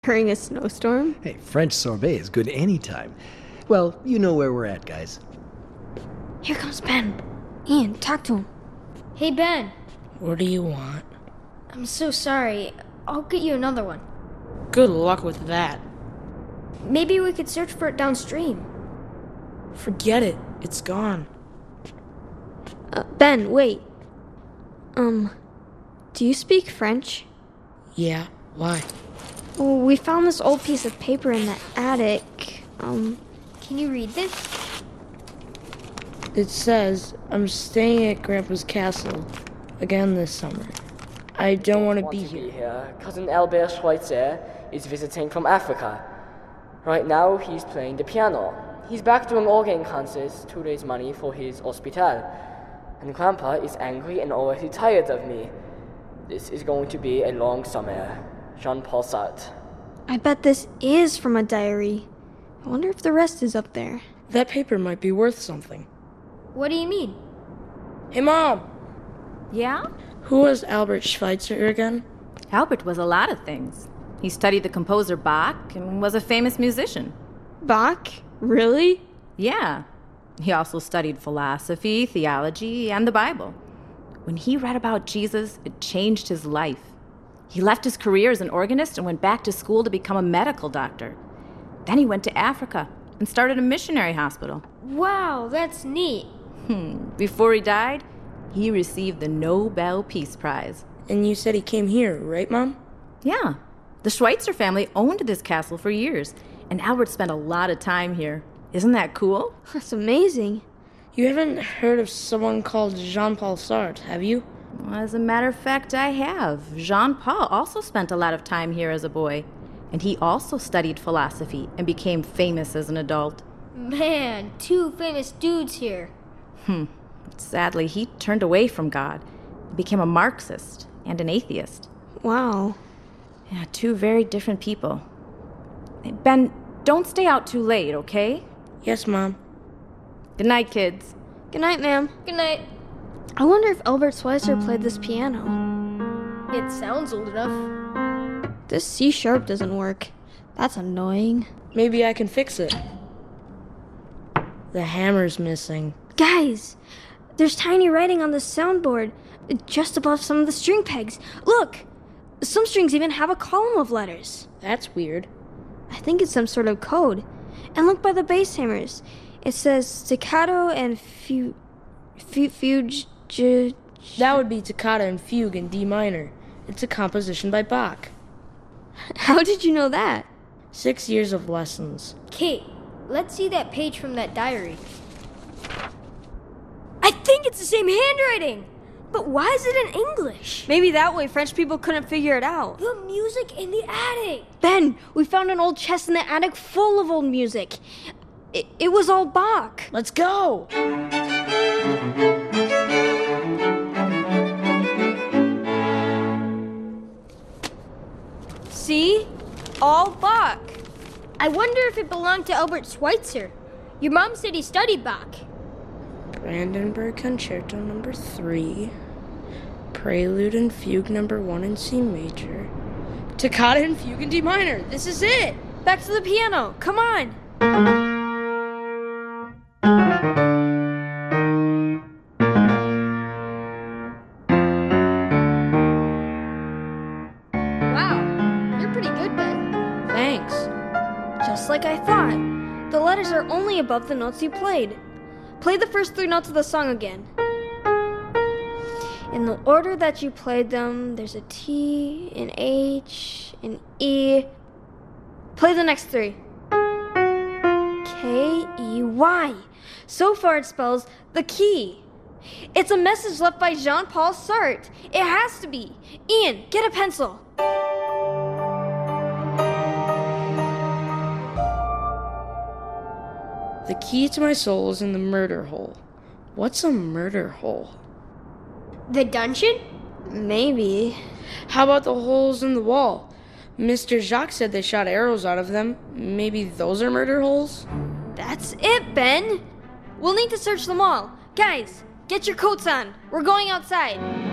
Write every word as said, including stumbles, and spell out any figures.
During a snowstorm? Hey, French sorbet is good anytime. Well, you know where we're at, guys. Here comes Ben. Ian, talk to him. Hey, Ben. What do you want? I'm so sorry. I'll get you another one. Good luck with that. Maybe we could search for it downstream. Forget it. It's gone. Uh, Ben, wait. Um, do you speak French? Yeah, why? Well, we found this old piece of paper in the attic. Um, Can you read this? It says, I'm staying at Grandpa's castle again this summer. I don't want to be here. be here. Cousin Albert Schweitzer is visiting from Africa. Right now, he's playing the piano. He's back doing organ concerts to raise money for his hospital. And Grandpa is angry and already tired of me. This is going to be a long summer. Jean-Paul Sartre. I bet this is from a diary. I wonder if the rest is up there. That paper might be worth something. What do you mean? Hey, Mom! Yeah? Who was Albert Schweitzer again? Albert was a lot of things. He studied the composer Bach and was a famous musician. Bach? Really? Yeah. He also studied philosophy, theology, and the Bible. When he read about Jesus, it changed his life. He left his career as an organist and went back to school to become a medical doctor. Then he went to Africa and started a missionary hospital. Wow, that's neat. Hmm. Before he died, he received the Nobel Peace Prize. And you said he came here, right, Mom? Yeah. The Schweitzer family owned this castle for years, and Albert spent a lot of time here. Isn't that cool? That's amazing. You haven't heard of someone called Jean-Paul Sartre, have you? As a matter of fact, I have. Jean-Paul also spent a lot of time here as a boy, and he also studied philosophy and became famous as an adult. Man, two famous dudes here. Hmm. Sadly, he turned away from God and became a Marxist and an atheist. Wow. Yeah, two very different people. Hey, Ben, don't stay out too late, okay? Yes, Mom. Good night, kids. Good night, ma'am. Good night. I wonder if Albert Schweitzer played this piano. It sounds old enough. This C sharp doesn't work. That's annoying. Maybe I can fix it. The hammer's missing. Guys, there's tiny writing on the soundboard just above some of the string pegs. Look! Some strings even have a column of letters. That's weird. I think it's some sort of code. And look by the bass hammers. It says staccato and fu... fu... fuge... j- That would be toccata and fugue in D minor. It's a composition by Bach. How did you know that? Six years of lessons. Kate, let's see that page from that diary. I think it's the same handwriting! But why is it in English? Maybe that way French people couldn't figure it out. The music in the attic. Ben, we found an old chest in the attic full of old music. It, it was all Bach. Let's go! See? All Bach. I wonder if it belonged to Albert Schweitzer. Your mom said he studied Bach. Brandenburg Concerto number three. Prelude and Fugue number one in C major. Toccata and Fugue in D minor. This is it! Back to the piano. Come on. Wow, you're pretty good, Ben. Thanks. Just like I thought. The letters are only above the notes you played. Play the first three notes of the song again. In the order that you played them, there's a T, an H, an E. Play the next three. K E Y. So far it spells the key. It's a message left by Jean-Paul Sartre. It has to be. Ian, get a pencil. The key to my soul is in the murder hole. What's a murder hole? The dungeon? Maybe. How about the holes in the wall? Mister Jacques said they shot arrows out of them. Maybe those are murder holes? That's it, Ben. We'll need to search them all. Guys, get your coats on. We're going outside.